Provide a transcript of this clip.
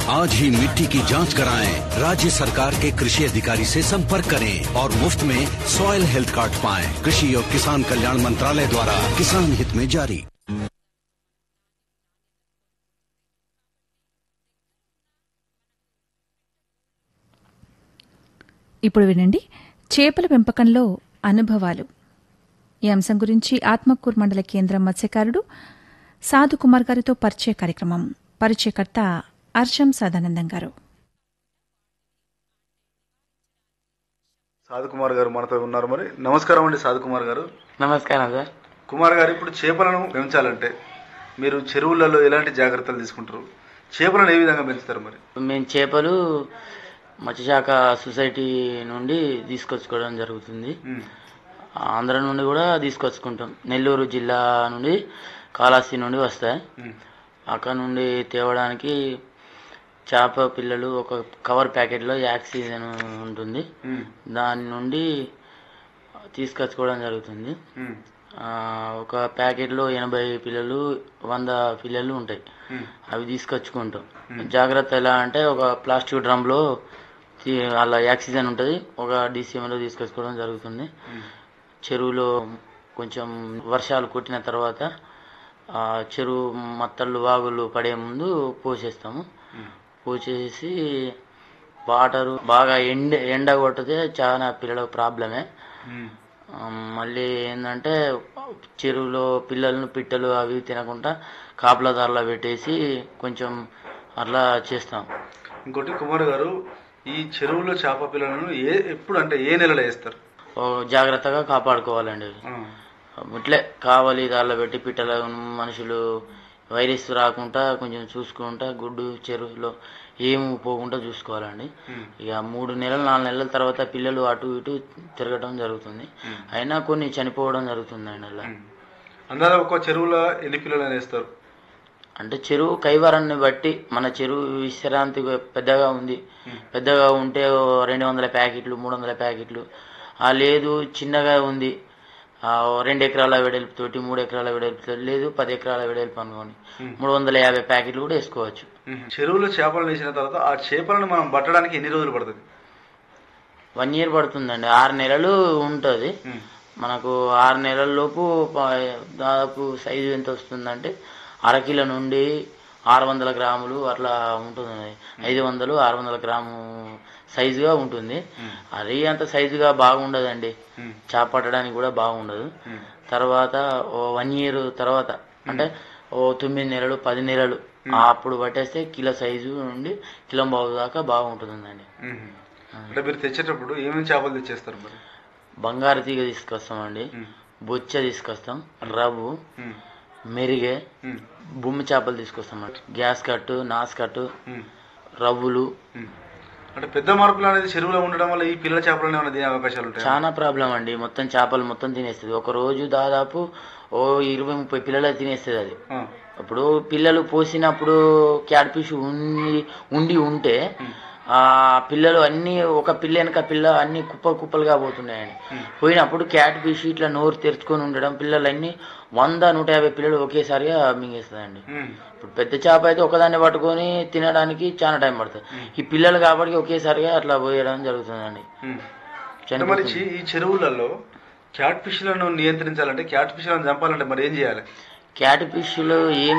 आज ही मिट्टी की जांच कराएं। राज्य सरकार के कृषि अधिकारी से संपर्क करें और मुफ्त में सॉइल हेल्थ कार्ड पाएं। कृषि और किसान कल्याण मंत्रालय द्वारा किसान हित में जारी। ఇప్పుడు వినండి, చేపల పెంపకంలో అనుభవాలు. ఈ అంశం గురించి ఆత్మకూరు మండల కేంద్రం మత్స్యకారుడు సాధు కుమార్ గారితో పరిచయ కార్యక్రమం. పరిచయకర్త అర్షం సదానందం గారు. సాధు కుమార్ గారు మనతో ఉన్నారు. మరి నమస్కారం అండి సాధు కుమార్ గారు. నమస్కారం సార్. కుమార్ గారు, ఇప్పుడు చేపలను పెంచాలంటే మీరు చెరువులలో ఎలాంటి జాగ్రత్తలు తీసుకుంటారు? చేపలను ఏ విధంగా పెంచుతారు? మరి మేము చేపలు మత్స్యశాఖ సొసైటీ నుండి తీసుకొచ్చుకోవడం జరుగుతుంది. ఆంధ్ర నుండి కూడా తీసుకొచ్చుకుంటాం. నెల్లూరు జిల్లా నుండి కాళహస్తి నుండి వస్తాయి. అక్కడ నుండి తేవడానికి చేప పిల్లలు ఒక కవర్ ప్యాకెట్లో ఆక్సిజన్ ఉంటుంది, దాని నుండి తీసుకొచ్చుకోవడం జరుగుతుంది. ఒక ప్యాకెట్లో 80 పిల్లలు 100 పిల్లలు ఉంటాయి. అవి తీసుకొచ్చుకుంటాం. జాగ్రత్త ఎలా అంటే ఒక ప్లాస్టిక్ డ్రమ్లో అలా ఆక్సిజన్ ఉంటుంది, ఒక డీసీఎంలో తీసుకొచ్చుకోవడం జరుగుతుంది. చెరువులో కొంచెం వర్షాలు కొట్టిన తర్వాత చెరువు మత్తళ్ళు వాగులు పడే ముందు పోసేస్తాము. పోసేసి వాటరు బాగా ఎండ కొట్టితే చాలా పిల్లలకు ప్రాబ్లమే. మళ్ళీ ఏంటంటే చెరువులో పిల్లలను పిట్టలు అవి తినకుండా కాపలాదారులో పెట్టేసి కొంచెం అట్లా చేస్తాం. ఇంకోటి కుమార్ గారు, ఈ చెరువులో చేప పిల్లలను ఎప్పుడు అంటే ఏ నెలలో వేస్తారు? జాగ్రత్తగా కాపాడుకోవాలండి. ఇట్లే కావాలి దానిలో పెట్టి పిట్టల మనుషులు వైరస్ రాకుండా కొంచెం చూసుకుంటా గుడ్డు చెరువులో ఏమి పోకుండా చూసుకోవాలండి. ఇక 3 నెలలు 4 నెలల తర్వాత పిల్లలు అటు ఇటు తిరగడం జరుగుతుంది. అయినా కొన్ని చనిపోవడం జరుగుతుందండి. అలా అందాక ఒక చెరువులో ఎన్ని పిల్లలు వేస్తారు? అంటే చెరువు కైవారాన్ని బట్టి, మన చెరువు విశ్రాంతి పెద్దగా ఉంది, పెద్దగా ఉంటే 200 ప్యాకెట్లు 300 ప్యాకెట్లు, లేదు చిన్నగా ఉంది 2 ఎకరాల వెడల్పుతోటి 3 ఎకరాల వెడల్పుతోటి, లేదు 10 ఎకరాల వెడల్పు అనుకోని 350 ప్యాకెట్లు కూడా వేసుకోవచ్చు. చెరువులో చేపలు వేసిన తర్వాత ఆ చేపలను మనం పట్టడానికి ఎన్ని రోజులు పడుతుంది? 1 ఇయర్ పడుతుందండి. 6 నెలలు ఉంటుంది. మనకు 6 నెలల లోపు దాదాపు సైజు ఎంత వస్తుందంటే అరకిలో నుండి 600 గ్రాములు అట్లా ఉంటుంది. 500 600 గ్రాము సైజుగా ఉంటుంది. అది అంత సైజుగా బాగుండదండి, చేప పట్టడానికి కూడా బాగుండదు. తర్వాత 1 ఇయర్ తర్వాత అంటే 9 నెలలు 10 నెలలు అప్పుడు పట్టేస్తే కిలో సైజు నుండి కిలో బావు దాకా బాగుంటుందండి. అంటే మీరు తెచ్చేటప్పుడు ఏమేమి చేపలు తెచ్చేస్తారు? మరి బంగారు తీగ తీసుకొస్తామండి, బొచ్చ తీసుకొస్తాం, రవ్వు, మెరిగే, బొమ్మ చేపలు తీసుకొస్తామండి, గ్యాస్ కట్టు, నాస్ కట్టు, రవ్వులు. అంటే పెద్ద మార్పులు అనేది చెరువులో ఉండడం వల్ల ఈ పిల్లల చేపలు ఏమైనా తినే అవకాశాలు ఉంటాయి? చాలా ప్రాబ్లం అండి. మొత్తం చేపలు మొత్తం తినేస్తుంది. ఒక రోజు దాదాపు 20-30 పిల్లలు తినేస్తుంది అది. ఇప్పుడు పిల్లలు పోసినప్పుడు క్యాట్ ఫిష్ ఉంటే ఆ పిల్లలు అన్ని ఒక పిల్ల వెనక పిల్ల అన్ని కుప్పలుగా పోతున్నాయండి. పోయినప్పుడు క్యాట్ ఫిష్ ఇట్లా నోరు తెరుచుకొని ఉండడం, పిల్లలన్నీ 100-150 పిల్లలు ఒకేసారిగా మింగేస్తుందండి. ఇప్పుడు పెద్ద చేప అయితే ఒకదాన్ని పట్టుకొని తినడానికి చాలా టైం పడుతుంది. ఈ పిల్లలు కాబట్టి ఒకేసారిగా అట్లా పోయడం జరుగుతుందండి. మరి ఈ చెరువులలో క్యాట్ ఫిష్లను నియంత్రించాలంటే, క్యాట్ ఫిష్లను చంపాలంటే మరి ఏం చేయాలి? క్యాట్ ఫిష్లు ఏం